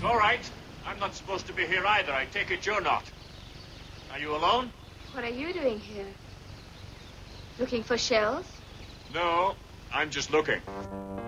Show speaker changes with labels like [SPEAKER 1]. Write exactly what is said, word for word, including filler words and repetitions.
[SPEAKER 1] All right. I'm not supposed to be here either. I take it you're not. Are you alone?
[SPEAKER 2] What are you doing here? Looking for shells?
[SPEAKER 1] No, I'm just looking.